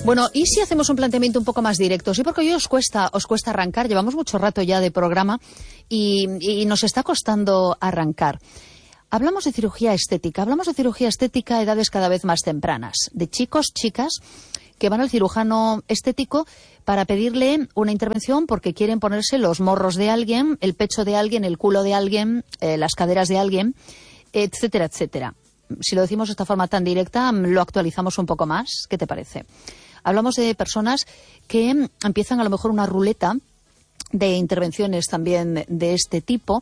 Bueno, ¿y si hacemos un planteamiento un poco más directo? Sí, porque hoy os cuesta arrancar. Llevamos mucho rato ya de programa y nos está costando arrancar. Hablamos de cirugía estética a edades cada vez más tempranas, de chicos, chicas que van al cirujano estético para pedirle una intervención porque quieren ponerse los morros de alguien, el pecho de alguien, el culo de alguien, las caderas de alguien, etcétera, etcétera. Si lo decimos de esta forma tan directa, lo actualizamos un poco más. ¿Qué te parece? Hablamos de personas que empiezan a lo mejor una ruleta de intervenciones también de este tipo,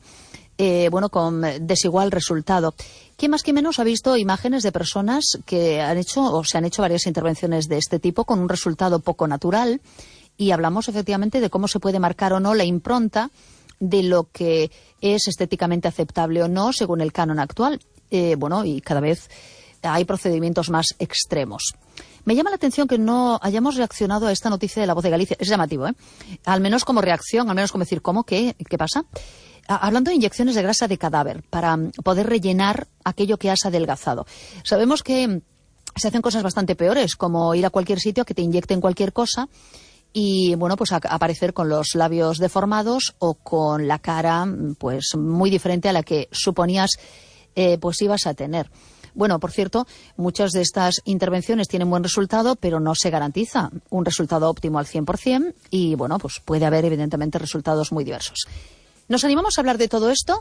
con desigual resultado. ¿Quién más que menos ha visto imágenes de personas que han hecho o se han hecho varias intervenciones de este tipo con un resultado poco natural? Y hablamos efectivamente de cómo se puede marcar o no la impronta de lo que es estéticamente aceptable o no según el canon actual. Y cada vez hay procedimientos más extremos. Me llama la atención que no hayamos reaccionado a esta noticia de La Voz de Galicia. Es llamativo, ¿eh? Al menos como reacción, al menos como decir, ¿cómo? ¿Qué pasa? Hablando de inyecciones de grasa de cadáver para poder rellenar aquello que has adelgazado. Sabemos que se hacen cosas bastante peores, como ir a cualquier sitio a que te inyecten cualquier cosa y, aparecer con los labios deformados o con la cara, pues, muy diferente a la que suponías, ibas a tener. Bueno, por cierto, muchas de estas intervenciones tienen buen resultado, pero no se garantiza un resultado óptimo al 100% y, puede haber evidentemente resultados muy diversos. ¿Nos animamos a hablar de todo esto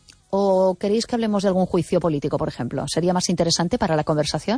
o queréis que hablemos de algún juicio político, por ejemplo? ¿Sería más interesante para la conversación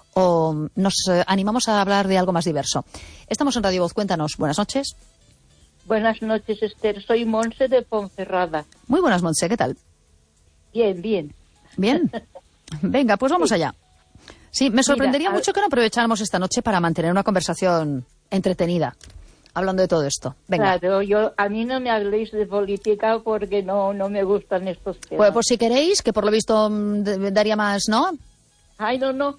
o nos animamos a hablar de algo más diverso? Estamos en Radio Voz, cuéntanos. Buenas noches. Buenas noches, Esther. Soy Monse de Ponferrada. Muy buenas, Monse. ¿Qué tal? Bien, bien. Bien. Venga, pues vamos allá. Sí, me sorprendería mucho que no aprovecháramos esta noche para mantener una conversación entretenida, hablando de todo esto. Venga. Claro, a mí no me habléis de política porque no me gustan estos temas. Pues si queréis, que por lo visto daría más, ¿no? Ay, no.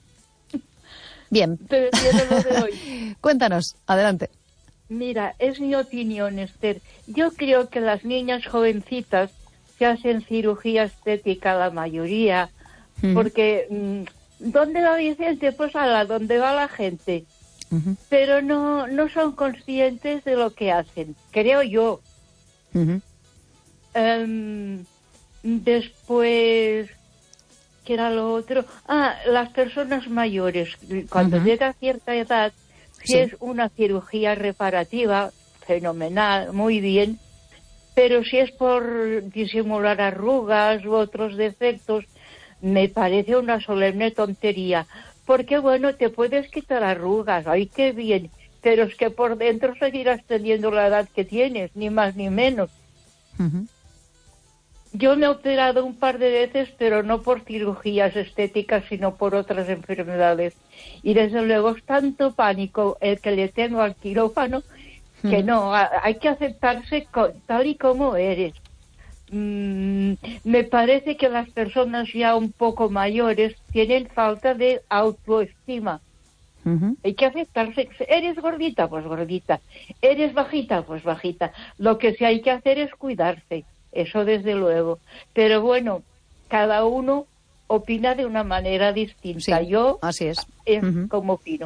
Bien. Prefiero lo de hoy. Cuéntanos, adelante. Mira, es mi opinión, Esther. Yo creo que las niñas jovencitas se hacen cirugía estética, la mayoría, porque ¿dónde va Vicente? Pues a donde va la gente. Pero no son conscientes de lo que hacen, creo yo. Después, ¿qué era lo otro? Las personas mayores, cuando llega a cierta edad, si es una cirugía reparativa, fenomenal, muy bien, pero si es por disimular arrugas u otros defectos, me parece una solemne tontería. Porque, te puedes quitar arrugas, ¡ay, qué bien! Pero es que por dentro seguirás teniendo la edad que tienes, ni más ni menos. Yo me he operado un par de veces, pero no por cirugías estéticas, sino por otras enfermedades. Y desde luego es tanto pánico el que le tengo al quirófano que no, hay que aceptarse tal y como eres. Me parece que las personas ya un poco mayores tienen falta de autoestima. Hay que aceptarse. ¿Eres gordita? Pues gordita. ¿Eres bajita? Pues bajita. Lo que sí hay que hacer es cuidarse. Eso desde luego. Pero cada uno opina de una manera distinta. Sí, yo así es. Como opino.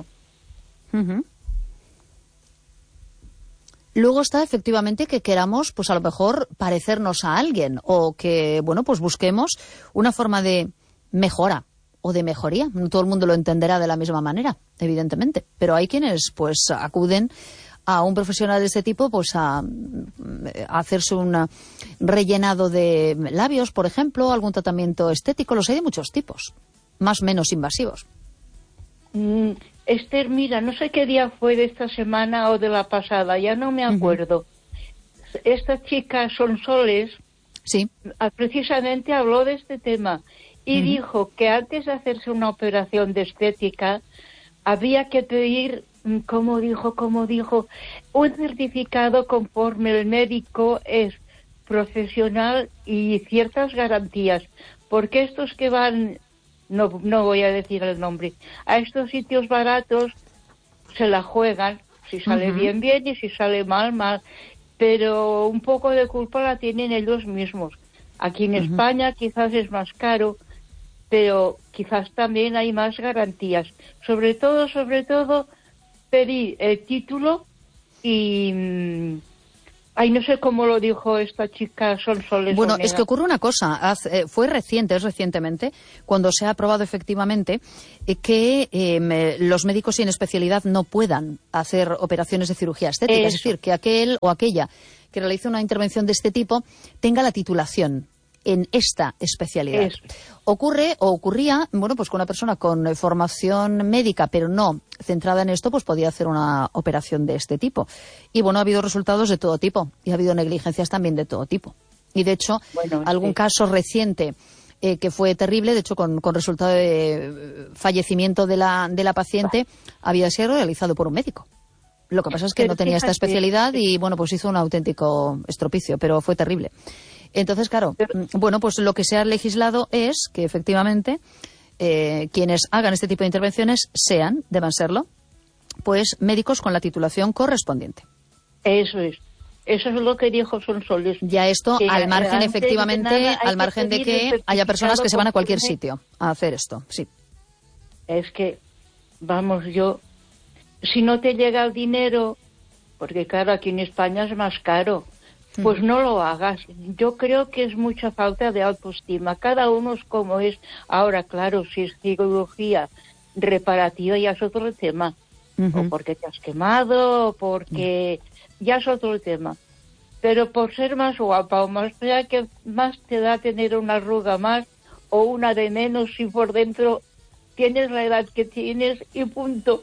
Luego está efectivamente que queramos, pues a lo mejor parecernos a alguien o que, busquemos una forma de mejora o de mejoría. No todo el mundo lo entenderá de la misma manera, evidentemente, pero hay quienes pues acuden a un profesional de este tipo pues a hacerse un rellenado de labios, por ejemplo, algún tratamiento estético. Los hay de muchos tipos, más o menos invasivos. Esther, mira, no sé qué día fue de esta semana o de la pasada, ya no me acuerdo. Esta chica Sonsoles sí, precisamente habló de este tema y dijo que antes de hacerse una operación de estética había que pedir, como dijo, un certificado conforme el médico es profesional y ciertas garantías, porque estos que van... No voy a decir el nombre. A estos sitios baratos se la juegan. Si sale bien, bien, y si sale mal, mal. Pero un poco de culpa la tienen ellos mismos. Aquí en España quizás es más caro, pero quizás también hay más garantías. Sobre todo, pedí el título y... Ay, no sé cómo lo dijo esta chica Sonsoles. Bueno, Onega. es que ocurre una cosa, es recientemente, cuando se ha aprobado efectivamente que los médicos sin especialidad no puedan hacer operaciones de cirugía estética. Eso. Es decir, que aquel o aquella que realice una intervención de este tipo tenga la titulación en esta especialidad. Eso. Ocurría, bueno, pues con una persona con formación médica, pero no centrada en esto, pues podía hacer una operación de este tipo. Y bueno, ha habido resultados de todo tipo y ha habido negligencias también de todo tipo. Y de hecho, algún caso reciente que fue terrible, de hecho con resultado de fallecimiento de la paciente, había sido realizado por un médico. Lo que pasa es que no tenía esta especialidad y bueno, pues hizo un auténtico estropicio, pero fue terrible. Entonces, claro, bueno, pues lo que se ha legislado es que efectivamente quienes hagan este tipo de intervenciones deban serlo, pues médicos con la titulación correspondiente. Eso es lo que dijo Sonsoles. Ya esto, que al margen efectivamente, de nada, al margen de que haya personas que se van a cualquier sitio a hacer esto, sí. Es que, vamos, si no te llega el dinero, porque claro, aquí en España es más caro, pues no lo hagas. Yo creo que es mucha falta de autoestima. Cada uno es como es. Ahora, claro, si es cirugía reparativa ya es otro tema. O porque te has quemado, o porque ya es otro tema. Pero por ser más guapa o más fea, que más te da tener una arruga más o una de menos si por dentro tienes la edad que tienes y punto.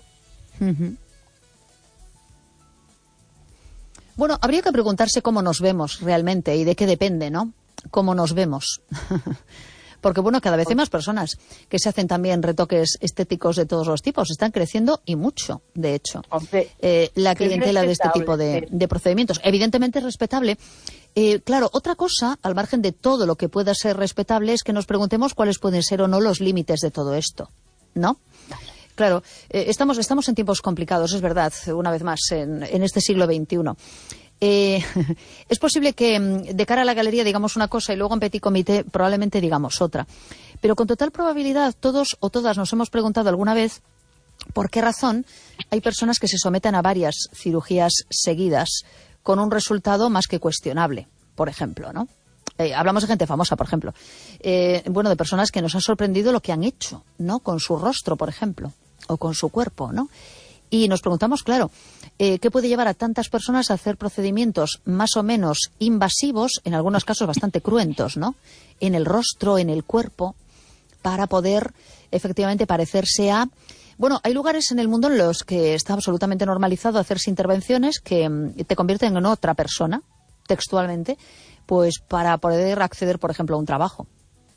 Bueno, habría que preguntarse cómo nos vemos realmente y de qué depende, ¿no? Cómo nos vemos. Porque, bueno, cada vez hay más personas que se hacen también retoques estéticos de todos los tipos. Están creciendo y mucho, de hecho, la clientela de este tipo de procedimientos. Evidentemente es respetable. Claro, otra cosa, al margen de todo lo que pueda ser respetable, es que nos preguntemos cuáles pueden ser o no los límites de todo esto, ¿no? Claro, estamos en tiempos complicados, es verdad, una vez más, en este siglo XXI. Es posible que de cara a la galería digamos una cosa y luego en petit comité probablemente digamos otra. Pero con total probabilidad todos o todas nos hemos preguntado alguna vez por qué razón hay personas que se someten a varias cirugías seguidas con un resultado más que cuestionable, por ejemplo, ¿no? Hablamos de gente famosa, por ejemplo. Bueno, de personas que nos han sorprendido lo que han hecho, ¿no? Con su rostro, por ejemplo, o con su cuerpo, ¿no? Y nos preguntamos, claro, ¿qué puede llevar a tantas personas a hacer procedimientos más o menos invasivos, en algunos casos bastante cruentos, ¿no? En el rostro, en el cuerpo, para poder efectivamente parecerse a... Bueno, hay lugares en el mundo en los que está absolutamente normalizado hacerse intervenciones que te convierten en otra persona, textualmente, pues para poder acceder, por ejemplo, a un trabajo.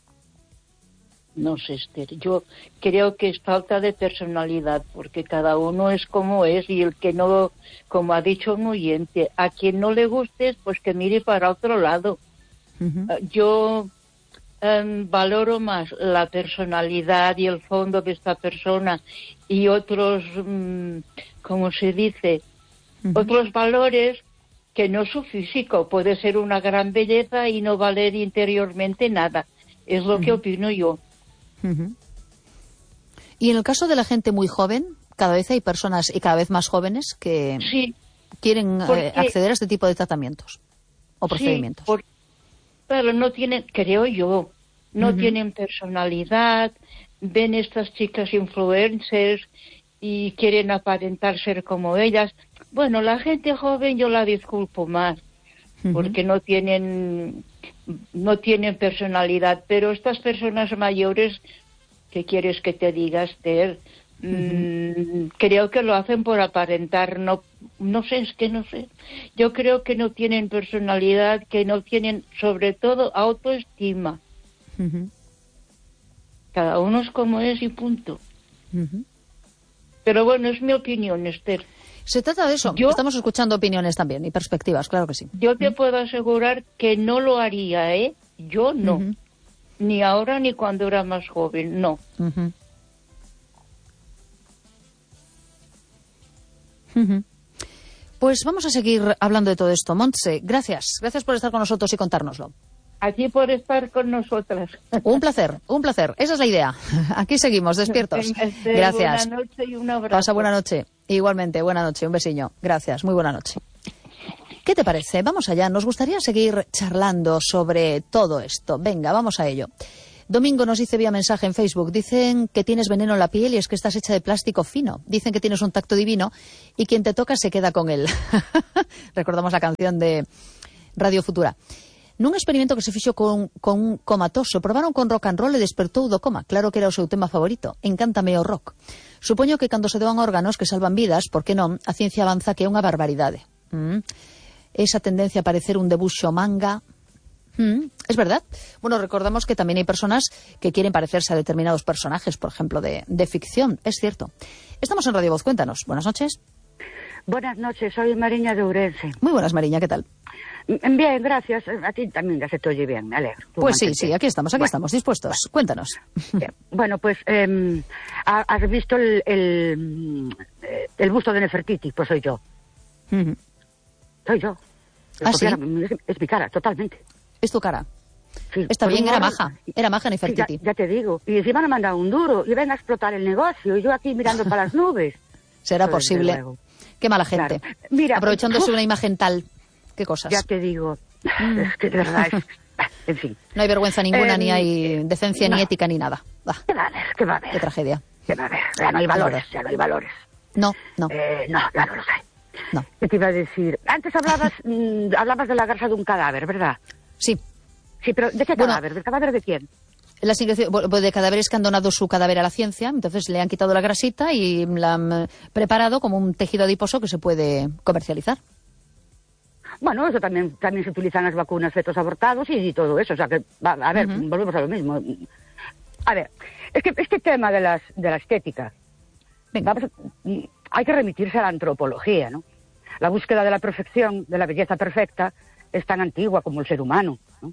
No sé, Esther, yo creo que es falta de personalidad, porque cada uno es como es, y el que no, como ha dicho un oyente, a quien no le guste, pues que mire para otro lado. Yo valoro más la personalidad y el fondo de esta persona y otros, ¿cómo se dice? Otros valores que no su físico. Puede ser una gran belleza y no valer interiormente nada. Es lo que opino yo. Y en el caso de la gente muy joven, cada vez hay personas y cada vez más jóvenes que quieren acceder a este tipo de tratamientos o procedimientos. Pero no tienen, creo yo, no tienen personalidad, ven estas chicas influencers y quieren aparentar ser como ellas. Bueno, la gente joven yo la disculpo más, porque no tienen personalidad, pero estas personas mayores, ¿qué quieres que te diga, Esther? Creo que lo hacen por aparentar, no sé, es que no sé. Yo creo que no tienen personalidad, que no tienen, sobre todo, autoestima. Cada uno es como es y punto. Pero bueno, es mi opinión, Esther. Se trata de eso. Estamos escuchando opiniones también y perspectivas, claro que sí. Yo te puedo asegurar que no lo haría, ¿eh? Yo no. Ni ahora ni cuando era más joven, no. Pues vamos a seguir hablando de todo esto. Montse, gracias. Gracias por estar con nosotros y contárnoslo. Aquí por estar con nosotras. Un placer, un placer. Esa es la idea. Aquí seguimos, despiertos. Gracias. Buenas noches y un abrazo. Pasa buena noche. Igualmente, buena noche, un besiño. Gracias, muy buena noche. ¿Qué te parece? Vamos allá, nos gustaría seguir charlando sobre todo esto. Venga, vamos a ello. Domingo nos dice vía mensaje en Facebook, dicen que tienes veneno en la piel y es que estás hecha de plástico fino. Dicen que tienes un tacto divino y quien te toca se queda con él. Recordamos la canción de Radio Futura. Nun experimento que se fixo con un comatoso, probaron con rock and roll e despertou do coma. Claro que era o seu tema favorito. Encántame o rock. Supoño que cando se doan órganos que salvan vidas, por que non, a ciencia avanza que é unha barbaridade. Esa tendencia a parecer un debuxo manga... Es verdad. Bueno, recordamos que también hay personas que quieren parecerse a determinados personajes, por ejemplo, de ficción. Es cierto. Estamos en Radio Voz. Cuéntanos. Buenas noches. Buenas noches. Soy Mariña de Ourense. Muy buenas, Mariña. ¿Qué tal? Bien, gracias. A ti también ya se te oye bien. Me alegro. Pues sí, aquí estamos dispuestos. Bueno. Cuéntanos. Bien. Bueno, pues has visto el busto de Nefertiti. Pues soy yo. Soy yo. ¿Sí? Es mi cara, totalmente. ¿Es tu cara? Sí, está bien, era maja Nefertiti. Sí, ya te digo. Y encima me han mandado un duro y ven a explotar el negocio y yo aquí mirando para las nubes. Será posible. Qué mala gente. Claro. Mira, aprovechándose una imagen tal. Qué cosas. Ya te digo. Es que de verdad en fin. No hay vergüenza ninguna, ni hay decencia, ni ética, ni nada. ¿Qué va a haber? Qué tragedia. ¿Qué va a haber? Ya no hay valores, No. No, ya no los hay. No. ¿Qué te iba a decir? Antes hablabas de la grasa de un cadáver, ¿verdad? Sí. Sí, pero ¿de qué cadáver? ¿Del cadáver de quién? De cadáveres que han donado su cadáver a la ciencia, entonces le han quitado la grasita y la han preparado como un tejido adiposo que se puede comercializar. Bueno, eso también se utilizan las vacunas, fetos abortados y todo eso. O sea que, a ver, volvemos a lo mismo. A ver, es que este tema de la estética, hay que remitirse a la antropología, ¿no? La búsqueda de la perfección, de la belleza perfecta, es tan antigua como el ser humano, ¿no?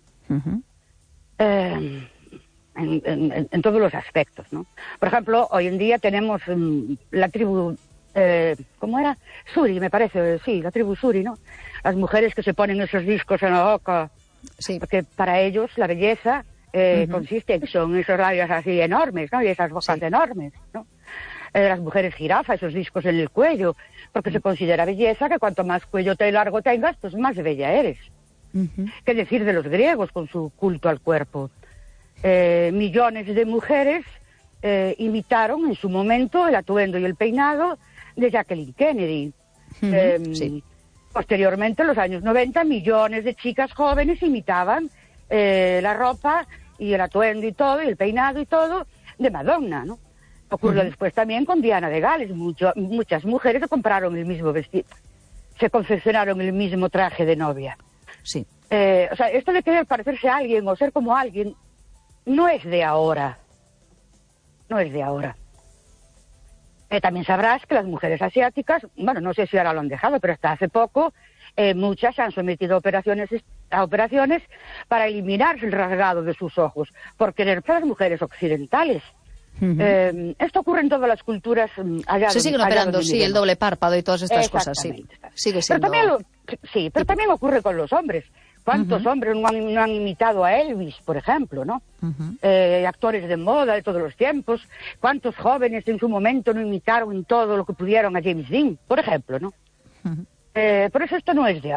En todos los aspectos, ¿no? Por ejemplo, hoy en día tenemos la tribu, ¿cómo era? Suri, me parece, sí, la tribu Suri, ¿no? Las mujeres que se ponen esos discos en la boca, sí. Porque para ellos la belleza consiste en son esos labios así enormes, ¿no? Y esas bocas enormes, ¿no? Las mujeres jirafa, esos discos en el cuello, porque se considera belleza que cuanto más cuello largo tengas, pues más bella eres. ¿Qué decir de los griegos con su culto al cuerpo? Millones de mujeres imitaron en su momento el atuendo y el peinado de Jacqueline Kennedy. Sí. Posteriormente, en los años 90, millones de chicas jóvenes imitaban la ropa y el atuendo y todo, y el peinado y todo, de Madonna, ¿no? Ocurrió después también con Diana de Gales. Muchas mujeres se compraron el mismo vestido, se confeccionaron el mismo traje de novia. Sí. O sea, esto de querer parecerse a alguien o ser como alguien no es de ahora. No es de ahora. También sabrás que las mujeres asiáticas, bueno, no sé si ahora lo han dejado, pero hasta hace poco muchas se han sometido a operaciones para eliminarse el rasgado de sus ojos, por querer ser las mujeres occidentales. Esto ocurre en todas las culturas allá. Se siguen operando, sí, el doble párpado y todas estas cosas, sí. Sigue siendo... Pero también ocurre con los hombres. ¿Cuántos hombres no han imitado a Elvis, por ejemplo, ¿no? Actores de moda de todos los tiempos. ¿Cuántos jóvenes en su momento no imitaron en todo lo que pudieron a James Dean, por ejemplo, ¿no? Por eso esto no es de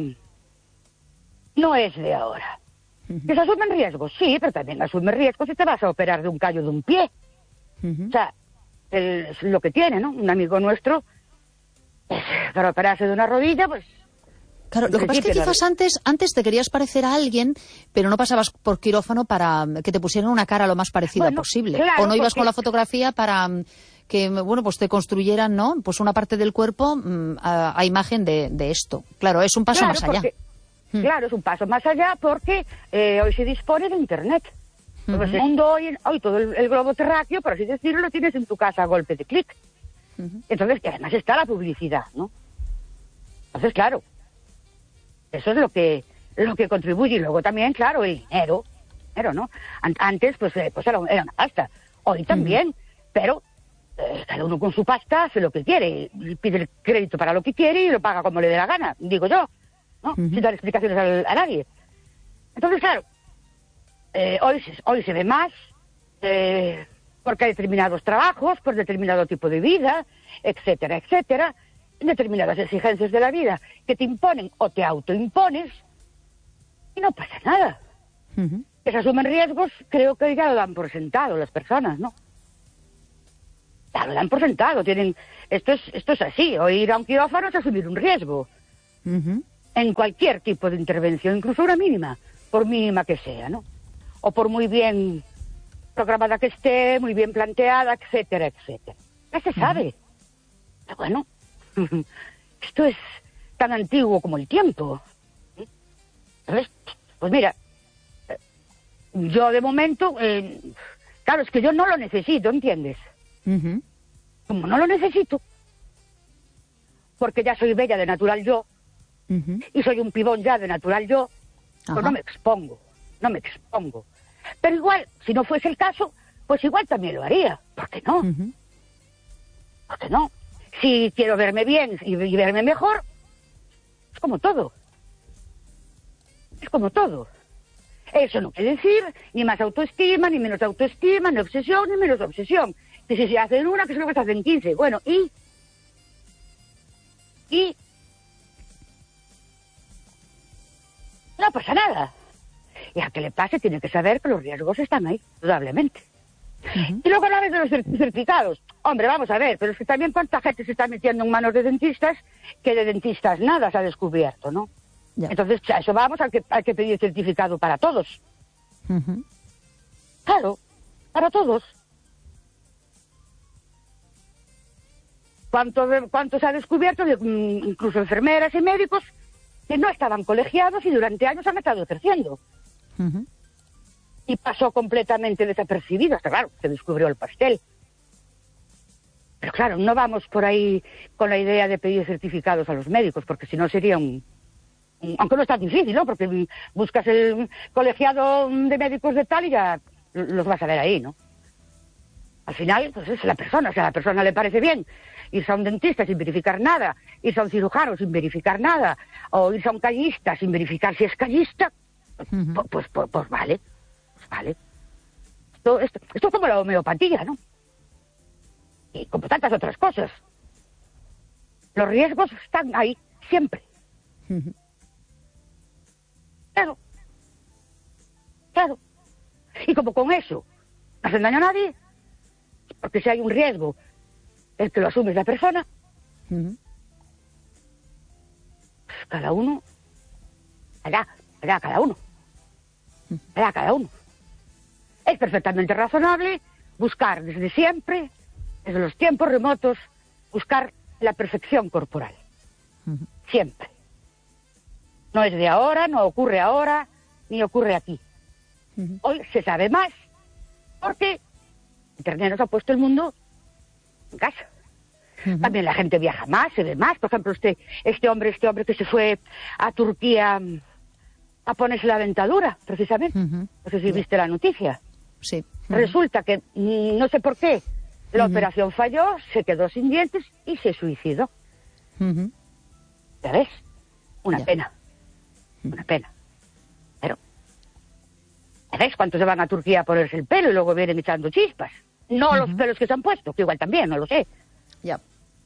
ahora. ¿Que se asumen riesgos? Sí, pero también asumen riesgos si te vas a operar de un callo de un pie. O sea, es lo que tiene, ¿no? Un amigo nuestro, para operarse de una rodilla, pues... Claro, lo que pasa es que quizás antes te querías parecer a alguien, pero no pasabas por quirófano para que te pusieran una cara lo más parecida posible. Claro, o no ibas con la fotografía para que, bueno, pues te construyeran, ¿no? Pues una parte del cuerpo a imagen de esto. Claro, es un paso más allá. Claro, es un paso más allá porque hoy se dispone de Internet. Pues el mundo hoy todo el globo terráqueo, por así decirlo, lo tienes en tu casa a golpe de clic. Entonces, que además está la publicidad, ¿no? Entonces, claro, eso es lo que contribuye. Y luego también, claro, el dinero, ¿no? Antes, pues era una pasta. Hoy también, pero cada uno con su pasta hace lo que quiere. Pide el crédito para lo que quiere y lo paga como le dé la gana, digo yo, ¿no? Sin dar explicaciones a nadie. Entonces, claro, hoy se ve más, porque hay determinados trabajos, por determinado tipo de vida, etcétera, etcétera, determinadas exigencias de la vida que te imponen o te autoimpones y no pasa nada. Que se asumen riesgos, creo que ya lo dan por sentado las personas, ¿no? Ya lo dan por sentado, esto es así, o ir a un quirófano es asumir un riesgo. En cualquier tipo de intervención, incluso una mínima, por mínima que sea, ¿no? O por muy bien programada que esté, muy bien planteada, etcétera, etcétera. Ya se sabe. Pero bueno, esto es tan antiguo como el tiempo. ¿Sabes? Pues mira, yo de momento, claro, es que yo no lo necesito, ¿entiendes? Como no lo necesito, porque ya soy bella de natural yo, y soy un pibón ya de natural yo, pues no me expongo. Pero igual, si no fuese el caso, pues igual también lo haría. ¿Por qué no? ¿Por qué no? Si quiero verme bien y verme mejor, es como todo. Es como todo. Eso no quiere decir ni más autoestima, ni menos autoestima, ni obsesión, ni menos obsesión. Que si se hacen una, que solo se hacen 15. Bueno, y no pasa nada. Y a que le pase tiene que saber que los riesgos están ahí, indudablemente. Y luego hablabas de los certificados. Hombre, vamos a ver, pero es que también cuánta gente se está metiendo en manos de dentistas que de dentistas nada se ha descubierto, ¿no? Ya. Entonces, a eso vamos, hay que pedir certificado para todos. Claro, para todos. ¿Cuánto se ha descubierto de incluso enfermeras y médicos que no estaban colegiados y durante años han estado ejerciendo? Y pasó completamente desapercibido, hasta claro, se descubrió el pastel. Pero claro, no vamos por ahí con la idea de pedir certificados a los médicos, porque si no sería aunque no es tan difícil, ¿no? Porque buscas el colegiado de médicos de tal y ya los vas a ver ahí, ¿no? Al final, pues es la persona, si a la persona le parece bien irse a un dentista sin verificar nada, irse a un cirujano sin verificar nada, o irse a un callista sin verificar si es callista, pues vale. Pues vale. Esto es como la homeopatía, ¿no? Y como tantas otras cosas. Los riesgos están ahí, siempre. Claro. Y como con eso no hacen daño a nadie, porque si hay un riesgo, el que lo asume es la persona, pues cada uno, allá cada uno. Es perfectamente razonable buscar desde siempre, desde los tiempos remotos, buscar la perfección corporal. Siempre. No es de ahora, no ocurre ahora, ni ocurre aquí. Hoy se sabe más, porque Internet nos ha puesto el mundo en casa. También la gente viaja más, se ve más. Por ejemplo, este hombre que se fue a Turquía a ponerse la dentadura, precisamente. No sé si viste la noticia. Sí. Resulta que, no sé por qué, la operación falló, se quedó sin dientes y se suicidó. ¿Ya ves? Una pena. Pero, ¿ya ves cuántos se van a Turquía a ponerse el pelo y luego vienen echando chispas? No los pelos que se han puesto, que igual también, no lo sé. Ya.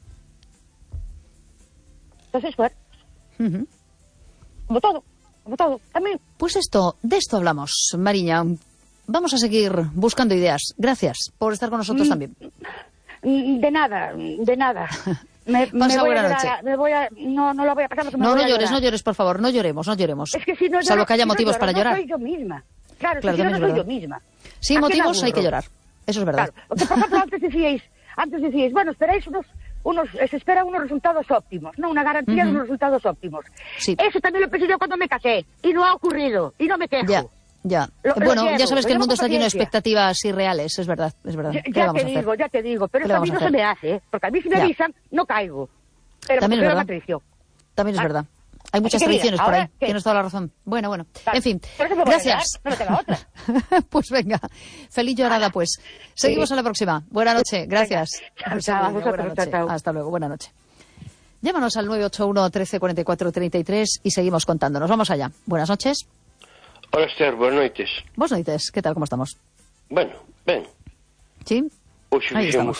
Entonces, bueno, como todo, también. Pues de esto hablamos, Mariña. Vamos a seguir buscando ideas. Gracias por estar con nosotros también. De nada. Pasa buena noche. No la voy a pasar porque no llores, por favor, no lloremos. Es que si no lloro, salvo que haya motivos para llorar. No soy yo misma. Claro, si no soy yo misma. Sin motivos hay que llorar. Eso es verdad. Claro. Porque, por ejemplo, antes decíais, bueno, esperáis se esperan unos resultados óptimos, ¿no? Una garantía de unos resultados óptimos. Sí. Eso también lo pensé yo cuando me casé, y no ha ocurrido, y no me quejo. Ya. Ya sabes que el mundo está lleno de expectativas irreales, es verdad. Ya te digo, pero eso a mí no se me hace, porque a mí si me avisan, no caigo. Pero también es verdad. Tradición. También es verdad. Hay muchas tradiciones por ahí, tienes toda la razón. Bueno. Claro. En fin, gracias. No me queda otra. Pues venga, feliz llorada pues. Seguimos en la próxima. Buena noche, gracias. Chao. Hasta luego, buena noche. Llámanos al 981 13 44 33 y seguimos contándonos. Vamos allá. Buenas noches. Hola, Esther, buenas noites. Buenas noites, ¿qué tal, cómo estamos? Bueno, ben. Sí. Hoxe Aí fixemos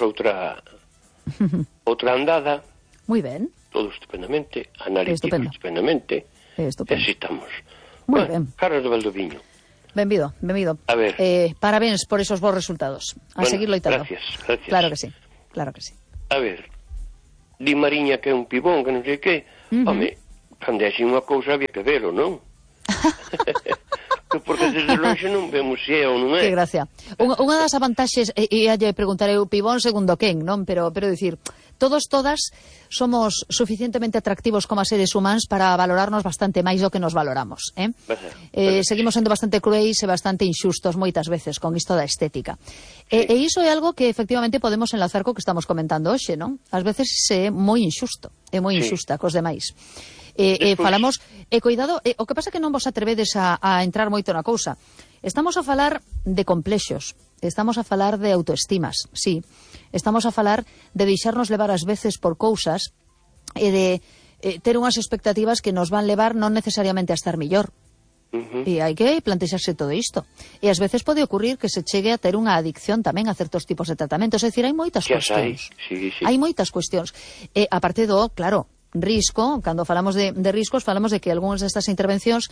outra andada. Moi ben. Todo estupendamente, analítico estupendamente. Estupendo. E así estamos. Moi ben. Carlos de Valdoviño. Benvido. A ver. Parabéns por esos bons resultados. A seguir loitando. Gracias. Claro que sí. A ver, di Mariña que é un pibón, que non sei que. Home, cando é así unha cousa había que velo, non? Porque desde longe non vemos se é ou non é. Que gracia. Unha das avantaxes, ia lle preguntar eu, pibón segundo quen, non? Pero dicir, todas somos suficientemente atractivos como seres humanos para valorarnos bastante máis do que nos valoramos, seguimos sendo bastante cruéis e bastante inxustos moitas veces con isto da estética. E iso é algo que efectivamente podemos enlazar co que estamos comentando hoxe, non? Ás veces é moi inxusto, é moi inxusta cos demais. Falamos, cuidado, o que pasa é que non vos atrevedes a entrar moito na cousa. Estamos a falar de complexos, estamos a falar de autoestimas, sí. Estamos a falar de deixarnos levar ás veces por cousas e de ter unhas expectativas que nos van levar non necesariamente a estar mellor. E hai que plantexarse todo isto. E ás veces pode ocurrir que se chegue a ter unha adicción tamén a certos tipos de tratamentos. É dicir, hai moitas cuestións. Sí. Hai moitas cuestións. A parte do, claro, risco, cando falamos de riscos, falamos de que algúns destas intervencións,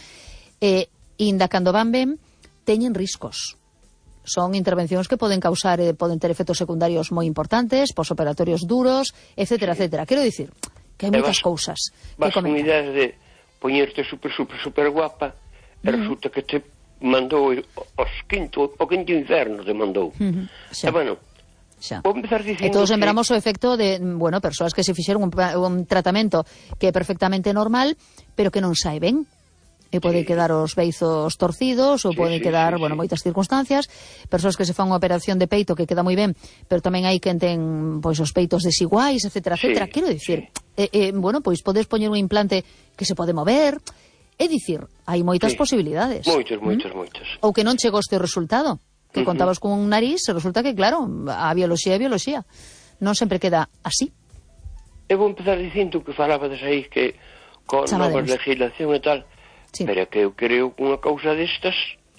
inda cando van ben, teñen riscos. Son intervencións que poden causar, poden ter efectos secundarios moi importantes, posoperatorios duros, etcétera, etcétera. Quero dicir que hai moitas cousas que comentar. Vas con ideas de poñerte super guapa e resulta que te mandou o quinto inferno te mandou. E bueno, vou empezar dicindo e todos lembramos o efecto de, persoas que se fixeron un tratamento que é perfectamente normal, pero que non sae ben. E pode quedar os beizos torcidos, ou pode quedar, moitas circunstancias, persoas que se fan unha operación de peito que queda moi ben, pero tamén hai quen ten, os peitos desiguais, etcétera, etcétera. Quero dicir, podes poñer un implante que se pode mover, é dicir, hai moitas posibilidades. Moitas. Ou que non chegou este resultado, que contabas con un nariz, e resulta que, claro, a bioloxía é bioloxía. Non sempre queda así. Eu vou empezar dicindo que falabades aí que con nova legislación e tal. Sí. Pero que eu creo que unha cousa destas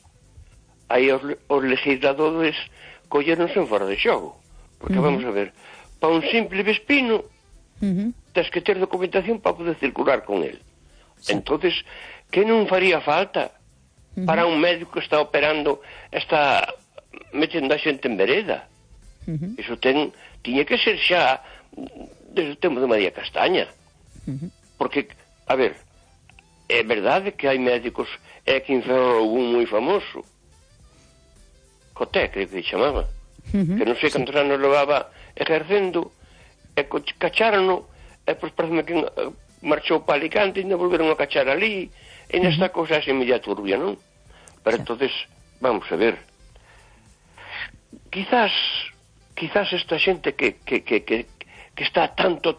aí os legisladores colleronse en fora de xogo, porque vamos a ver, para un simple vespino tens que ter documentación para poder circular con el. Entonces, que non faría falta para un médico que está operando, está metendo a xente en vereda? Iso tiña que ser xa desde o tempo de María Castaña, porque, a ver, é verdade que hai médicos, é que enferrou un moi famoso, Coté, creo que se chamaba, que non sei cantos anos levaba ejercendo, e cachárono, e pois parece que marchou para Alicante e ainda volveron a cachar ali, e nesta cousa é media turbia, non? Pero entonces, vamos a ver, quizás esta xente que está tanto,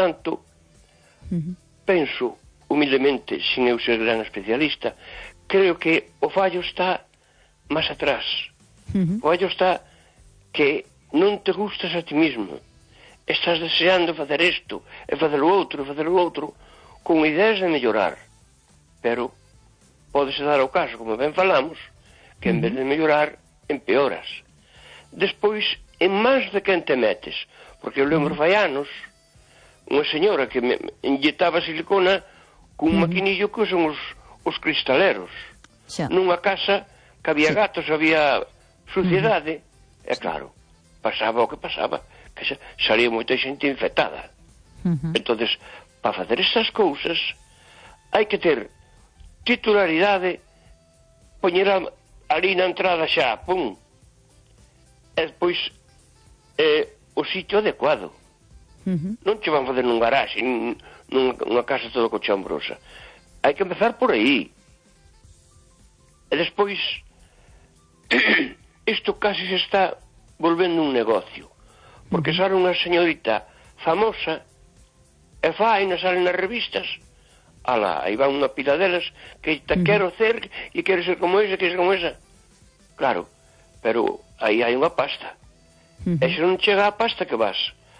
penso, humildemente, sin eu ser gran especialista, creo que o fallo está máis atrás. O fallo está que non te gustas a ti mismo. Estás deseando facer isto, e facer o outro, con ideas de mellorar. Pero pódese dar o caso, como ben falamos, que en vez de mellorar, empeoras. Despois, en máis de quen te metes, porque eu lembro fai anos, unha señora que me inyectaba silicona cun maquinillo que son os cristaleros. Nunha casa que había gatos, había suciedade, e claro, pasaba o que pasaba, que salía moita xente infectada. Entonces, para facer estas cousas, hai que ter titularidade, poñer ali na entrada xa, pum, e despois o sitio adecuado. Non che van fazer nun garaxe, nunha casa toda cochambrosa. Hai que empezar por aí. E despois isto casi se está volvendo un negocio, porque sale unha señorita famosa e fai, salen nas revistas, alá, aí van unha pila delas que quero ser, e quero ser como esa, quero ser como esa. Claro, pero aí hai unha pasta, e se non chega a pasta, que vas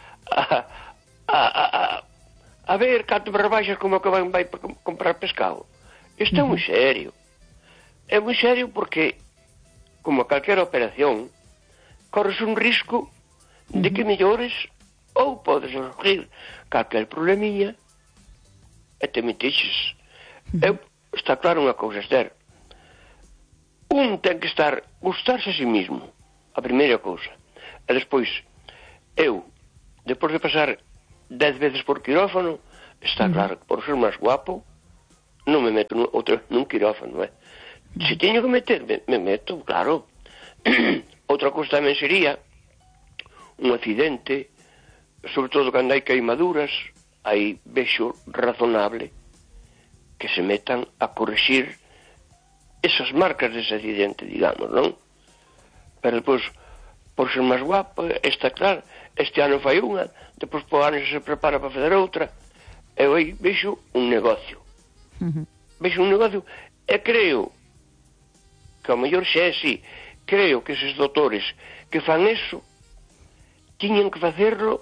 a ver canto me rebaixas como que vai comprar pescado. Isto é moi serio. É moi serio porque, como calquera operación, corres un risco de que mellores ou podes surgir calquer probleminha e te metixes. Está claro unha cousa, Esther. Un ten que gustarse a si mismo, a primeira cousa. E despois, depois de pasar 10 veces por quirófano, está claro que por ser máis guapo, non me meto nun quirófano, Se teño que meter, me meto, claro. Outra cousa tamén sería un accidente, sobre todo cando hai queimaduras, aí vexo razonable que se metan a corrixir esas marcas dese accidente, digamos, non? Pero depois, por ser máis guapo, está claro, este ano fai unha, depois por ano se prepara para fazer outra, e aí vexo un negocio. Vexo un negocio, e creo que ao mellor xa é así, creo que eses doutores que fan eso tiñan que facelo,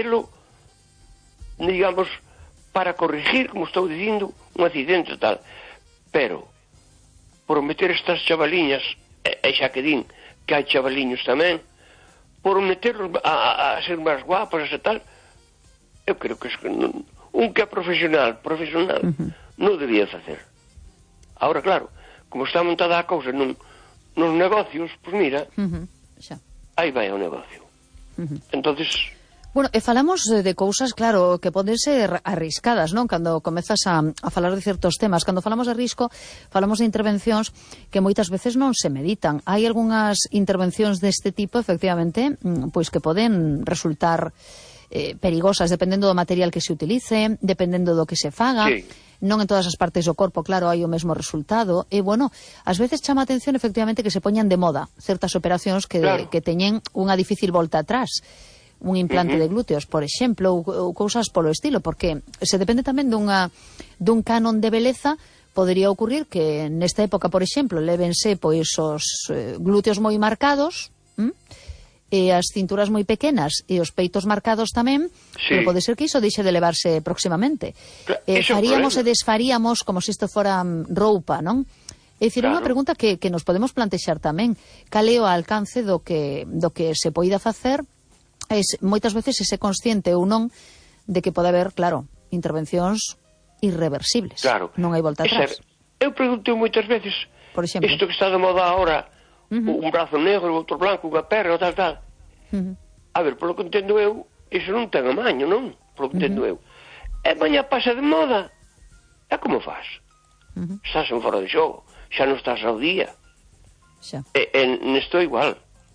digamos, para corrigir, como estou dicindo, un accidente tal. Pero, por meter estas chavaliñas, e xa que din que hai chavaliños tamén, por meterlos a ser máis guapos e tal, eu creo que un que é profesional, non debía facer. Ahora, claro, como está montada a cousa nos negocios, pois mira, aí vai o negocio. Entonces... Bueno, falamos de cousas, claro, que poden ser arriscadas, non? Cando comezas a falar de certos temas. Cando falamos de risco, falamos de intervencións que moitas veces non se meditan. Hai algunhas intervencións deste tipo, efectivamente, pois que poden resultar perigosas, dependendo do material que se utilice, dependendo do que se faga. Sí. Non en todas as partes do corpo, claro, hai o mesmo resultado. E, bueno, ás veces chama a atención, efectivamente, que se poñan de moda certas operacións que teñen unha difícil volta atrás. Un implante de glúteos, por exemplo, ou cousas polo estilo, porque se depende tamén dun canon de beleza. Podería ocurrir que nesta época, por exemplo, lévense pois os glúteos moi marcados, e as cinturas moi pequenas e os peitos marcados tamén, pero pode ser que iso deixe de levarse próximamente. Faríamos e desfaríamos como se isto fora roupa, non? É dicir, unha pregunta que nos podemos plantexar tamén. Cal é o alcance do que se poida facer? Moitas veces ese consciente ou non de que pode haber, claro, intervencións irreversibles. Claro. Non hai volta atrás. Eu pregunto moitas veces, por exemplo, isto que está de moda ahora, un brazo negro, outro blanco, unha perna, tal. A ver, polo que entendo eu, iso non ten amaño, non? Polo que entendo eu. E mañá pasa de moda. E como faz? Estás en fora de xogo, xa non estás ao día. Xa. E nesto igual.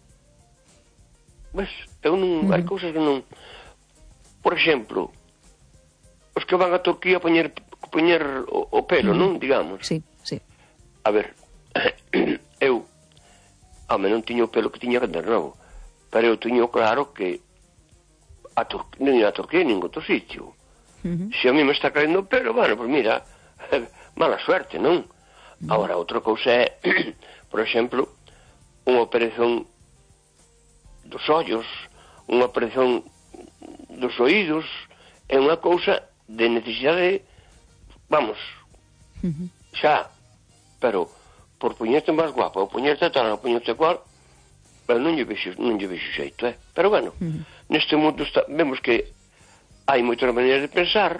Ves, eu non, hai cousas que non... Por exemplo, os que van a Turquía a poñer o pelo, non, digamos. Sí. A ver, eu non tiño o pelo que tiña cando era novo, pero eu tiño claro que non ia a Turquía nin outro sitio. Se a mí me está caendo o pelo, bueno, pues mira, mala suerte, non? Agora, outra cousa é, por exemplo, unha operación dos ollos, unha operación dos oídos, é unha cousa de necesidade, vamos, xa, pero por poñerte máis guapa, ou poñerte tal, ou poñerte cual, non lle vexo xeito, pero bueno, neste mundo vemos que hai moitas maneiras de pensar,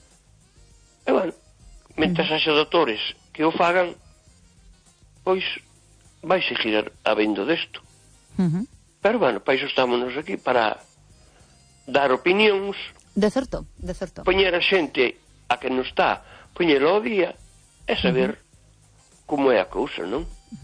e bueno, mentre haxa doutores que o fagan, pois vai seguir habendo desto. Pero, bueno, para iso estámonos aquí, para dar opinións. De certo. Poñer a xente a que non está, poñelo ao día, e saber como é a cousa, non?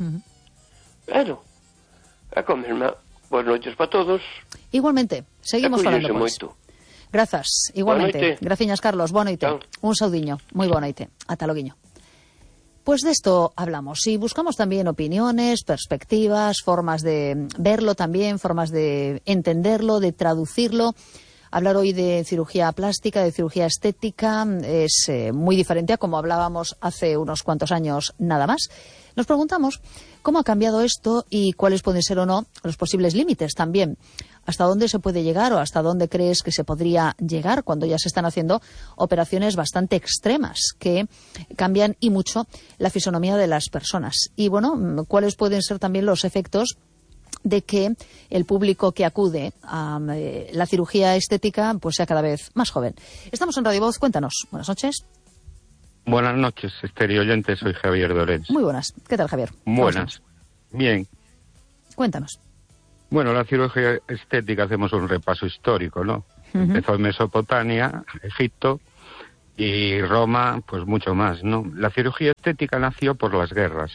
Claro. E como mesma, boas noites para todos. Igualmente, seguimos falando, pois. Moito. Grazas, igualmente. Graciñas, Carlos, boa noite. Chao. Un saudiño, moi boa noite. Ata loguiño. Pues de esto hablamos y buscamos también opiniones, perspectivas, formas de verlo también, formas de entenderlo, de traducirlo. Hablar hoy de cirugía plástica, de cirugía estética, es muy diferente a como hablábamos hace unos cuantos años nada más. Nos preguntamos cómo ha cambiado esto y cuáles pueden ser o no los posibles límites también. ¿Hasta dónde se puede llegar o hasta dónde crees que se podría llegar cuando ya se están haciendo operaciones bastante extremas que cambian y mucho la fisonomía de las personas? Y bueno, ¿cuáles pueden ser también los efectos de que el público que acude a la cirugía estética pues sea cada vez más joven. Estamos en Radio Voz, cuéntanos. Buenas noches. Buenas noches, estéreo oyente, soy Javier Dorens. Muy buenas. ¿Qué tal, Javier? Buenas. Bien. Cuéntanos. Bueno, la cirugía estética, hacemos un repaso histórico, ¿no? Empezó en Mesopotamia, Egipto y Roma, pues mucho más, ¿no? La cirugía estética nació por las guerras.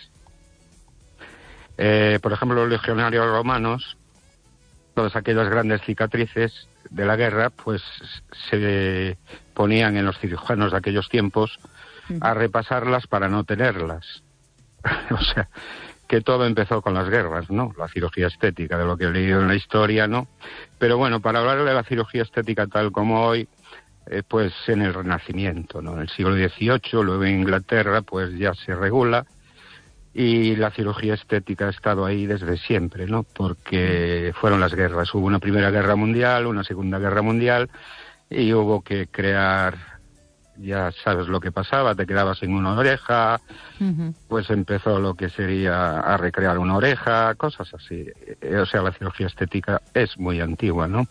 Por ejemplo, los legionarios romanos, todas aquellas grandes cicatrices de la guerra, pues se ponían en los cirujanos de aquellos tiempos a repasarlas para no tenerlas. O sea, que todo empezó con las guerras, ¿no? La cirugía estética, de lo que he leído en la historia, ¿no? Pero bueno, para hablar de la cirugía estética tal como hoy, pues en el Renacimiento, ¿no? En el siglo XVIII, luego en Inglaterra, pues ya se regula. Y la cirugía estética ha estado ahí desde siempre, ¿no? Porque fueron las guerras. Hubo una Primera Guerra Mundial, una Segunda Guerra Mundial, y hubo que crear, ya sabes lo que pasaba, te quedabas sin una oreja, pues empezó lo que sería a recrear una oreja, cosas así. O sea, la cirugía estética es muy antigua, ¿no?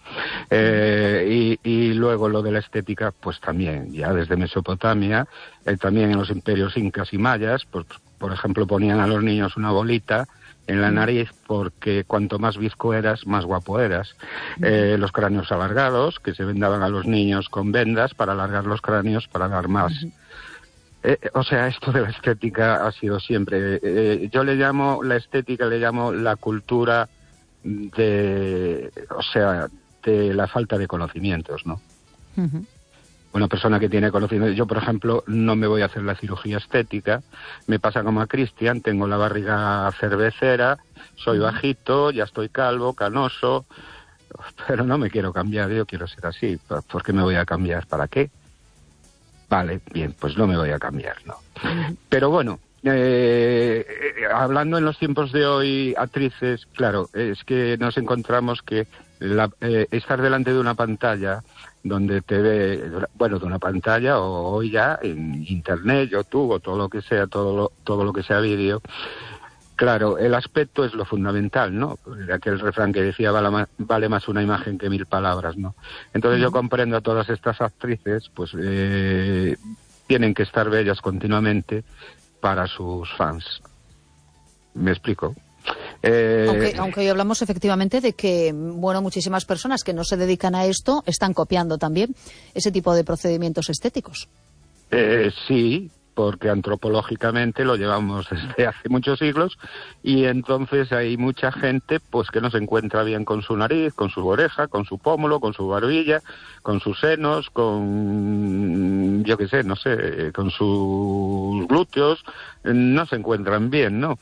Y luego lo de la estética, pues también, ya desde Mesopotamia, también en los imperios incas y mayas, pues por ejemplo, ponían a los niños una bolita en la nariz porque cuanto más bizco eras, más guapo eras. Los cráneos alargados, que se vendaban a los niños con vendas para alargar los cráneos para dar más. O sea, esto de la estética ha sido siempre... yo le llamo, la estética le llamo la cultura de... O sea, de la falta de conocimientos, ¿no? Una persona que tiene conocimiento, yo por ejemplo no me voy a hacer la cirugía estética, me pasa como a Cristian, tengo la barriga cervecera, soy bajito, ya estoy calvo, canoso, pero no me quiero cambiar, yo quiero ser así. ¿Por qué me voy a cambiar? ¿Para qué? Vale, bien, pues no me voy a cambiar, ¿no? Pero bueno, hablando en los tiempos de hoy, actrices, claro, es que nos encontramos que estar delante de una pantalla donde te ve, bueno, de una pantalla o hoy ya en internet, YouTube o todo lo que sea, todo lo que sea vídeo. Claro, el aspecto es lo fundamental, ¿no? Aquel refrán que decía vale más una imagen que 1000 palabras, ¿no? Entonces yo comprendo a todas estas actrices, pues tienen que estar bellas continuamente para sus fans. ¿Me explico? Aunque hoy hablamos efectivamente de que, bueno, muchísimas personas que no se dedican a esto están copiando también ese tipo de procedimientos estéticos. Sí, porque antropológicamente lo llevamos desde hace muchos siglos y entonces hay mucha gente pues que no se encuentra bien con su nariz, con su oreja, con su pómulo, con su barbilla, con sus senos, con, yo qué sé, no sé, con sus glúteos, no se encuentran bien, ¿no?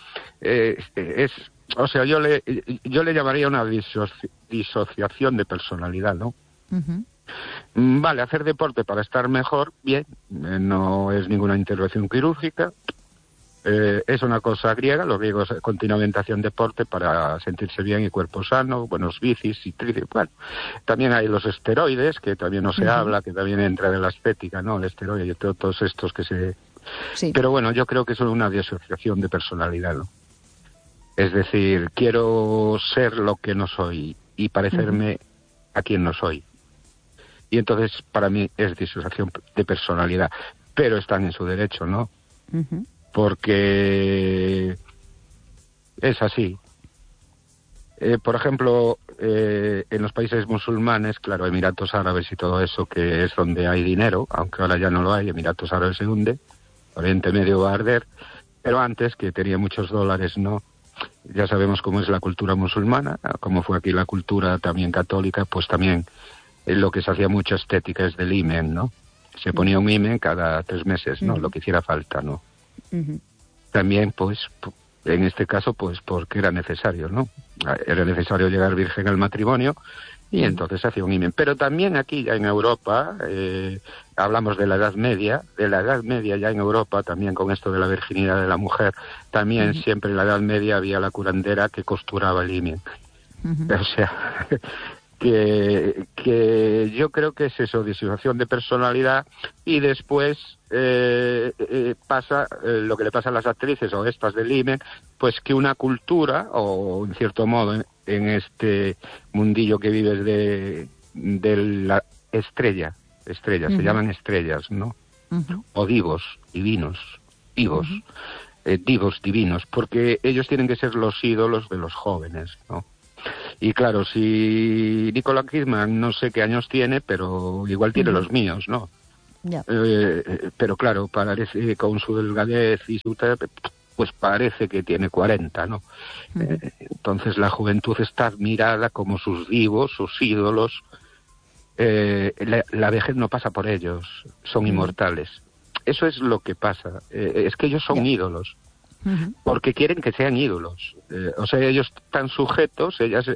O sea, yo le llamaría una disociación de personalidad, ¿no? Vale, hacer deporte para estar mejor, bien, no es ninguna intervención quirúrgica, es una cosa griega, los griegos continuamente hacían deporte para sentirse bien y cuerpo sano, buenos bicis y tríceps, bueno, también hay los esteroides, que también no se habla, que también entra de la estética, ¿no? El esteroide y todos estos que se... Sí. Pero bueno, yo creo que es una disociación de personalidad, ¿no? Es decir, quiero ser lo que no soy y parecerme a quien no soy. Y entonces, para mí, es disociación de personalidad. Pero están en su derecho, ¿no? Porque es así. Por ejemplo, en los países musulmanes, claro, Emiratos Árabes y todo eso, que es donde hay dinero, aunque ahora ya no lo hay, Emiratos Árabes se hunde, Oriente Medio va a arder, pero antes, que tenía muchos dólares, ¿no? Ya sabemos cómo es la cultura musulmana, cómo fue aquí la cultura también católica, pues también lo que se hacía mucho estética es del himen, ¿no? Se ponía un himen cada 3 meses, ¿no? Lo que hiciera falta, ¿no? También, pues, en este caso, pues porque era necesario, ¿no? Era necesario llegar virgen al matrimonio y entonces hacía un himen. Pero también aquí ya en Europa, hablamos de la Edad Media ya en Europa, también con esto de la virginidad de la mujer, también siempre en la Edad Media había la curandera que costuraba el himen. O sea, que yo creo que es eso, disociación de personalidad, y después pasa lo que le pasa a las actrices o estas del IME, pues que una cultura, o en cierto modo en este mundillo que vives de la estrella, se llaman estrellas, ¿no? O divos, divinos, divos, divos divinos, porque ellos tienen que ser los ídolos de los jóvenes, ¿no? Y claro, si Nicole Kidman no sé qué años tiene, pero igual tiene los míos, ¿no? Ya. Pero claro, parece con su delgadez y su... pues parece que tiene 40, ¿no? Entonces la juventud está admirada como sus divos, sus ídolos. La vejez no pasa por ellos, son inmortales. Eso es lo que pasa. Es que ellos son ídolos. Porque quieren que sean ídolos. O sea, ellos están sujetos, ellas,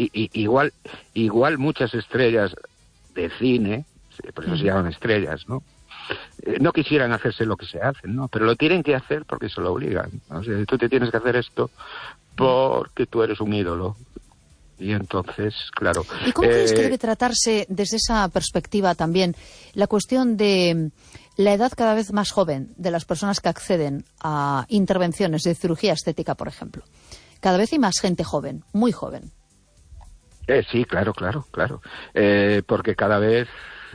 igual muchas estrellas de cine, por eso se llaman estrellas, ¿no? No quisieran hacerse lo que se hacen, ¿no? Pero lo tienen que hacer porque se lo obligan. O sea, tú te tienes que hacer esto porque tú eres un ídolo. Y entonces, claro... ¿Y cómo crees que debe tratarse desde esa perspectiva también la cuestión de la edad cada vez más joven de las personas que acceden a intervenciones de cirugía estética, por ejemplo? Cada vez hay más gente joven, muy joven. Sí, claro. Porque cada vez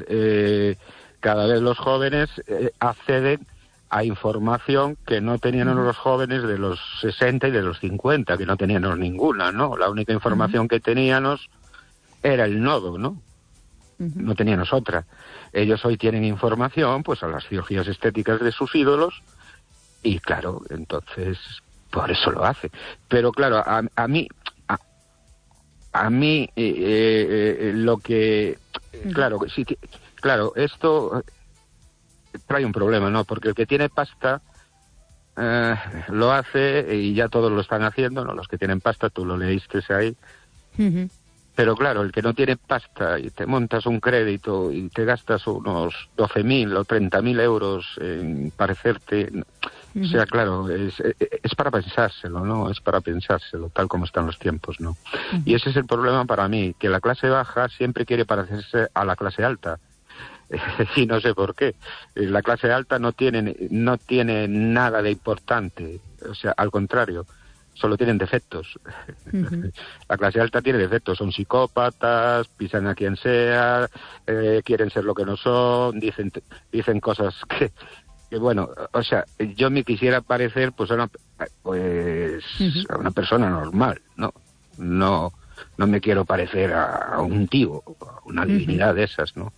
los jóvenes acceden a información que no tenían los jóvenes de los 60 y de los 50, que no teníamos ninguna, ¿no? La única información que teníamos era el nodo, ¿no? No teníamos otra. Ellos hoy tienen información, pues, a las cirugías estéticas de sus ídolos, y claro, entonces, por eso lo hace. Pero claro, a mí lo que... Claro, sí, claro, esto... trae un problema, ¿no? Porque el que tiene pasta lo hace y ya todos lo están haciendo, ¿no? Los que tienen pasta, tú lo leíste ahí. Pero claro, el que no tiene pasta y te montas un crédito y te gastas unos 12.000 o 30.000 euros en parecerte... O sea, claro, es para pensárselo, ¿no? Es para pensárselo, tal como están los tiempos, ¿no? Y ese es el problema para mí, que la clase baja siempre quiere parecerse a la clase alta. Y no sé por qué. La clase alta no tiene nada de importante, o sea, al contrario, solo tienen defectos. La clase alta tiene defectos, son psicópatas, pisan a quien sea, quieren ser lo que no son, dicen cosas que bueno, o sea, yo me quisiera parecer pues a una persona normal, no me quiero parecer a un tío, a una divinidad de esas, ¿no?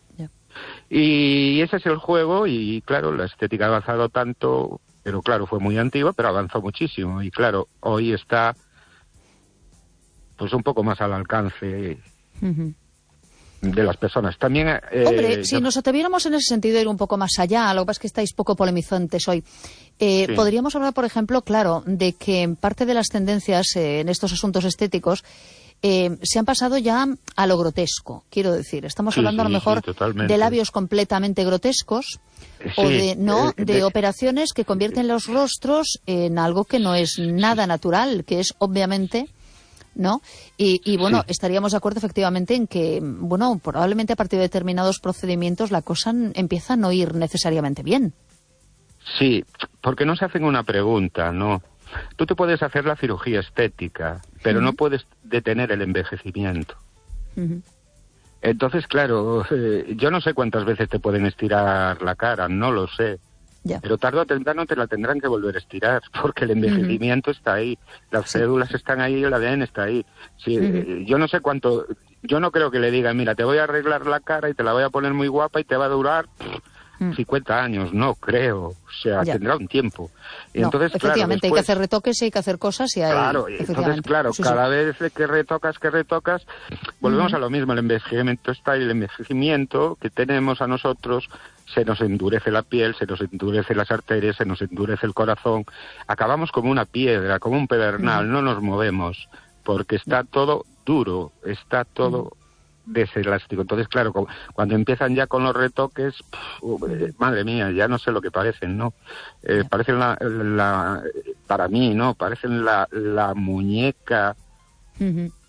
Y ese es el juego, y claro, la estética ha avanzado tanto, pero claro, fue muy antigua, pero avanzó muchísimo, y claro, hoy está pues un poco más al alcance de las personas. También... Hombre, si nos atreviéramos en ese sentido a ir un poco más allá, lo que pasa es que estáis poco polemizantes hoy, sí. Podríamos hablar, por ejemplo, claro, de que parte de las tendencias en estos asuntos estéticos se han pasado ya a lo grotesco, quiero decir. Estamos hablando a lo mejor de labios completamente grotescos o de operaciones que convierten los rostros en algo que no es nada natural, que es obviamente... ¿no? Y bueno, estaríamos de acuerdo efectivamente en que, bueno, probablemente a partir de determinados procedimientos la cosa empieza a no ir necesariamente bien. Sí, porque no se hacen una pregunta, ¿no? Tú te puedes hacer la cirugía estética, pero no puedes detener el envejecimiento. Entonces, claro, yo no sé cuántas veces te pueden estirar la cara, no lo sé. Ya. Pero tarde o temprano te la tendrán que volver a estirar, porque el envejecimiento está ahí, las células están ahí, el ADN está ahí. Sí, yo no sé cuánto, yo no creo que le digan, mira, te voy a arreglar la cara y te la voy a poner muy guapa y te va a durar 50 años, no creo, o sea, tendrá un tiempo. Y no, entonces, efectivamente, claro, después, hay que hacer retoques y hay que hacer cosas y hay... Claro, entonces, claro, cada vez que retocas, volvemos a lo mismo, el envejecimiento está y el envejecimiento que tenemos a nosotros, se nos endurece la piel, se nos endurece las arterias, se nos endurece el corazón, acabamos como una piedra, como un pedernal, no nos movemos, porque está todo duro, está todo deselástico. Entonces, claro, cuando empiezan ya con los retoques, madre mía, ya no sé lo que parecen, ¿no? Parecen para mí, ¿no? Parecen la muñeca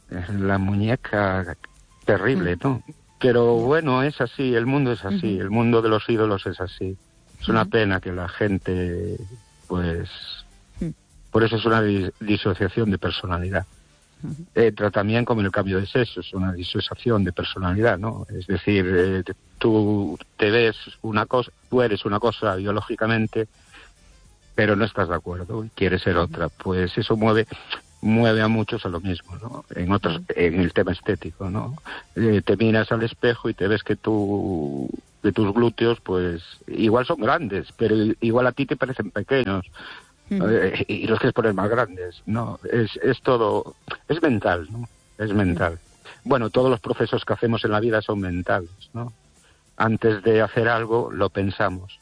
la muñeca terrible, ¿no? Pero bueno, es así, el mundo es así, el mundo de los ídolos es así. Es una pena que la gente, pues, por eso es una disociación de personalidad. Entra también como el cambio de sexo, es una disociación de personalidad, ¿no? Es decir, tú te ves una cosa, tú eres una cosa biológicamente, pero no estás de acuerdo y quieres ser otra. Pues eso mueve a muchos a lo mismo, ¿no? En el tema estético, ¿no? Te miras al espejo y te ves que tus glúteos, pues, igual son grandes, pero igual a ti te parecen pequeños. Y los quieres poner más grandes, ¿no? Es todo, es mental, ¿no? Es mental. Bueno, todos los procesos que hacemos en la vida son mentales, ¿no? Antes de hacer algo, lo pensamos.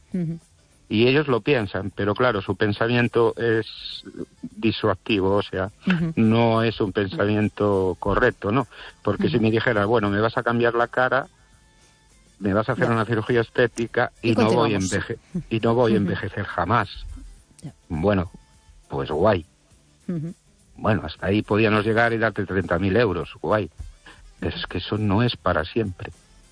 Y ellos lo piensan, pero claro, su pensamiento es disuasivo, o sea, no es un pensamiento correcto, ¿no? Porque si me dijera, bueno, me vas a cambiar la cara, me vas a hacer una cirugía estética y no voy a envejecer jamás. Bueno, pues guay. Bueno, hasta ahí podíamos llegar y darte 30.000 euros, guay. Es que eso no es para siempre.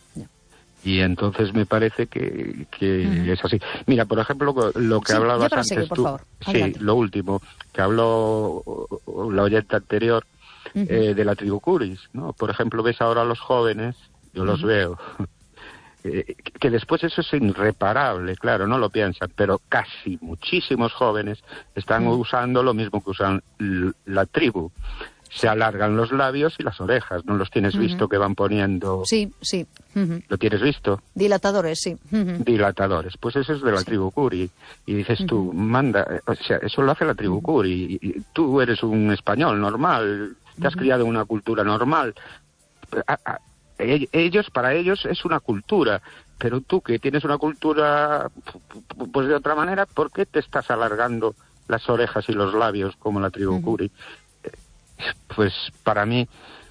Y entonces me parece que es así. Mira, por ejemplo, lo que hablabas antes seguir, tú, sí, lo último, que habló la oyente anterior, de la tribu Curis, ¿no? Por ejemplo, ves ahora a los jóvenes, yo los veo, que después eso es irreparable, claro, no lo piensan, pero casi muchísimos jóvenes están usando lo mismo que usan la tribu. Se alargan los labios y las orejas, ¿no los tienes visto que van poniendo? Sí. ¿Lo tienes visto? Dilatadores, sí. Dilatadores, pues eso es de la tribu Curi. Y dices tú, o sea, eso lo hace la tribu Curi. Y tú eres un español normal, te has criado en una cultura normal. Para ellos es una cultura, pero tú que tienes una cultura pues de otra manera, ¿por qué te estás alargando las orejas y los labios como la tribu Curi? Pues para mí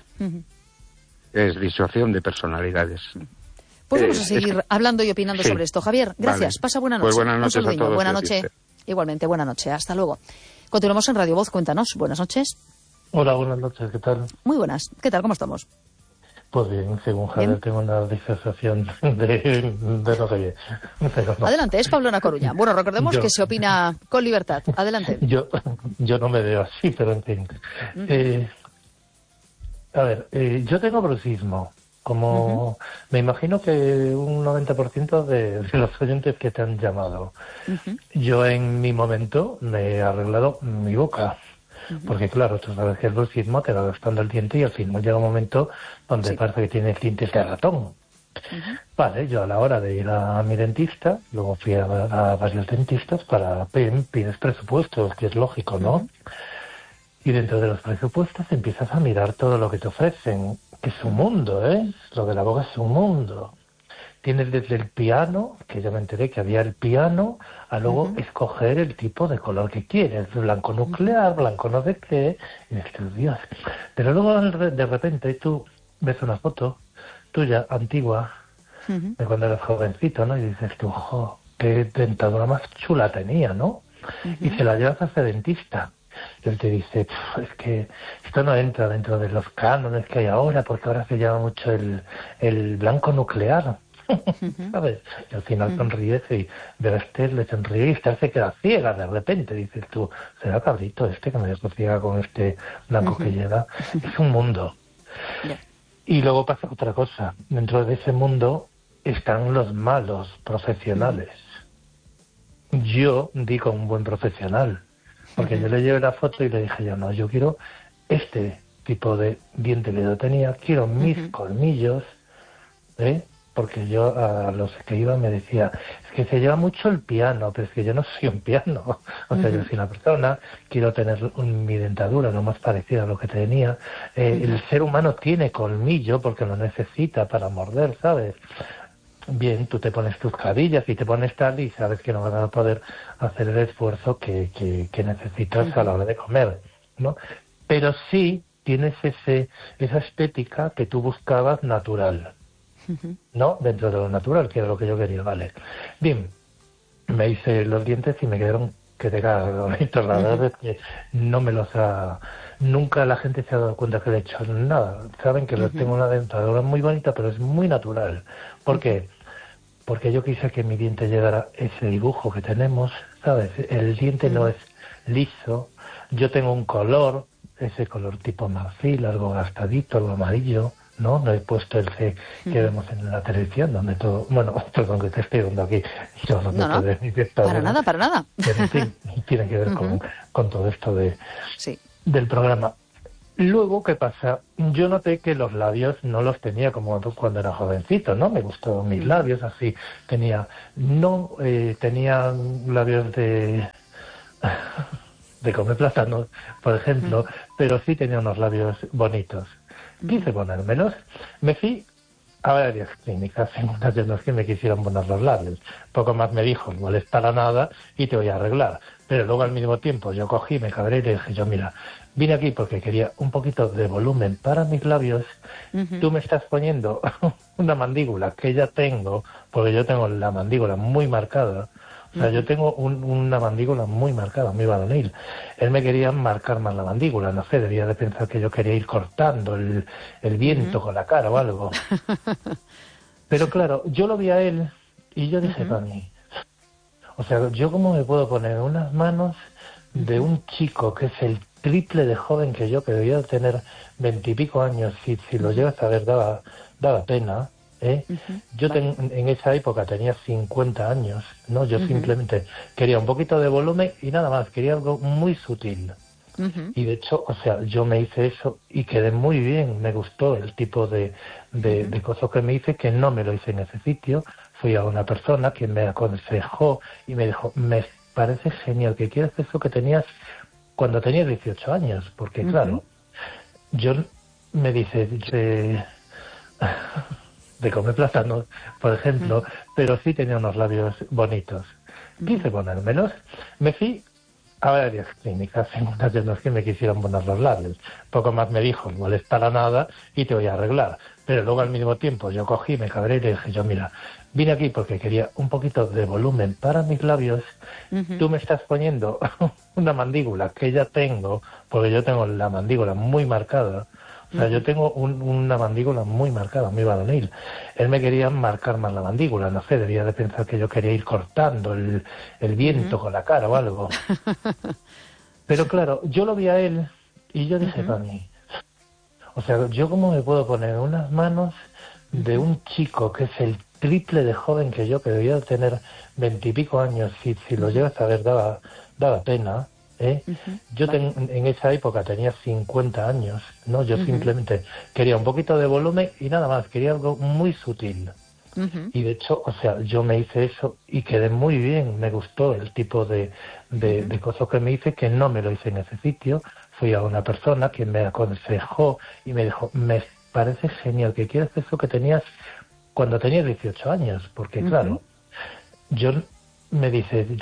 es disuasión de personalidades. Pues vamos a seguir hablando y opinando sobre esto. Javier, gracias. Vale. Pasa buena noche. Pues buenas noches a todos. Buena noche. Igualmente, buena noche. Hasta luego. Continuamos en Radio Voz. Cuéntanos. Buenas noches. Hola, buenas noches. ¿Qué tal? Muy buenas. ¿Qué tal? ¿Cómo estamos? Pues bien, según Javier, tengo una disociación de lo que oye. No. Adelante, es Pamplona Coruña. Bueno, recordemos que se opina con libertad. Adelante. Yo no me veo así, pero en fin. Yo tengo bruxismo. Como me imagino que un 90% de los oyentes que te han llamado. Yo en mi momento me he arreglado mi boca. Porque claro, tú sabes que el bruxismo te va gastando el diente y al final llega un momento donde parece que tienes dientes de ratón. Vale, yo a la hora de ir a mi dentista, luego fui a varios dentistas para pides presupuestos, que es lógico, ¿no? Y dentro de los presupuestos empiezas a mirar todo lo que te ofrecen, que es un mundo, ¿eh? Lo de la boca es un mundo. Tienes desde el piano, que yo me enteré que había el piano, a luego escoger el tipo de color que quieres, blanco nuclear, blanco no sé qué, y dices, Dios. Pero luego de repente tú ves una foto tuya, antigua, de cuando eras jovencito, ¿no? Y dices tú, ojo, qué dentadura más chula tenía, ¿no? Y se la llevas a ese dentista. Y él te dice, es que esto no entra dentro de los cánones que hay ahora, porque ahora se llama mucho el blanco nuclear. ¿Sabes? Y al final sonríes y Berester le sonríe y se queda ciega de repente. Dices tú, ¿será cabrito este que me dejó ciega con este blanco que lleva? Es un mundo. Y luego pasa otra cosa. Dentro de ese mundo están los malos profesionales. Yo di con un buen profesional. Porque yo le llevé la foto y le dije yo quiero este tipo de diente que yo tenía, quiero mis colmillos, porque yo a los que iba me decía, es que se lleva mucho el piano, pero es que yo no soy un piano, o sea, yo soy una persona, quiero tener mi dentadura lo más parecida a lo que tenía. El ser humano tiene colmillo porque lo necesita para morder, ¿sabes? Bien, tú te pones tus cabillas y te pones tal y sabes que no vas a poder hacer el esfuerzo que necesitas a la hora de comer, ¿no? Pero sí tienes esa estética que tú buscabas natural, ¿no? Dentro de lo natural, que era lo que yo quería, vale. Bien, me hice los dientes y me quedaron que te cagas bonitos. La verdad es que no me los ha nunca la gente se ha dado cuenta que le he hecho nada. Saben que tengo una dentadura muy bonita, pero es muy natural. ¿Por qué? Porque yo quise que mi diente llegara ese dibujo que tenemos, ¿sabes? El diente no es liso. Yo tengo un color, ese color tipo marfil, algo gastadito, algo amarillo, ¿no? No he puesto el que vemos en la televisión, donde todo... Bueno, perdón que te estoy dando aquí. Yo no, para nada, para nada. Pero en fin, tiene que ver con todo esto del programa. Luego, ¿qué pasa? Yo noté que los labios no los tenía como cuando era jovencito, ¿no? Me gustaban mis labios, así. Tenía labios de comer plátanos, por ejemplo, pero sí tenía unos labios bonitos. Quise ponérmelos. Me fui a varias clínicas, en unas de las que me quisieron poner los labios. Poco más me dijo, no molestará nada y te voy a arreglar. Pero luego al mismo tiempo yo cogí, me cabré y le dije mira, vine aquí porque quería un poquito de volumen para mis labios. Tú me estás poniendo una mandíbula que ya tengo, porque yo tengo la mandíbula muy marcada. O sea, yo tengo una mandíbula muy marcada, muy varonil. Él me quería marcar más la mandíbula, no sé, debía de pensar que yo quería ir cortando el viento con la cara o algo. Pero claro, yo lo vi a él y yo dije para mí, o sea, ¿yo cómo me puedo poner unas manos de un chico que es el triple de joven que yo, que debía de tener 20 y pico años, si lo llegas a ver daba pena, ¿eh? Yo en esa época tenía 50 años, ¿no? Yo simplemente quería un poquito de volumen y nada más, quería algo muy sutil. Y de hecho, o sea, yo me hice eso y quedé muy bien, me gustó el tipo de cosas que me hice, que no me lo hice en ese sitio. Fui a una persona que me aconsejó y me dijo, me parece genial que quieras eso que tenías cuando tenías 18 años, porque claro, yo me dice de comer plátanos, por ejemplo, pero sí tenía unos labios bonitos. Quise ponérmelos. Me fui a varias clínicas, en unas de las que me quisieron poner los labios. Poco más me dijo, no molestará nada y te voy a arreglar. Pero luego al mismo tiempo yo cogí, me cabré y le dije mira, vine aquí porque quería un poquito de volumen para mis labios. Tú me estás poniendo una mandíbula que ya tengo, porque yo tengo la mandíbula muy marcada. O sea, yo tengo una mandíbula muy marcada, muy varonil. Él me quería marcar más la mandíbula, no sé, debía de pensar que yo quería ir cortando el viento con la cara o algo. Pero claro, yo lo vi a él y yo dije para mí, o sea, ¿yo cómo me puedo poner unas manos de un chico que es el triple de joven que yo, que debía de tener 20 y pico años, si lo llegas a ver daba pena, ¿eh? Yo en esa época tenía 50 años, ¿no? Yo simplemente quería un poquito de volumen y nada más, quería algo muy sutil. Y de hecho, o sea, yo me hice eso y quedé muy bien, me gustó el tipo de cosas que me hice, que no me lo hice en ese sitio. Fui a una persona que me aconsejó y me dijo, me parece genial que quieras eso que tenías cuando tenías 18 años, porque claro, yo me dice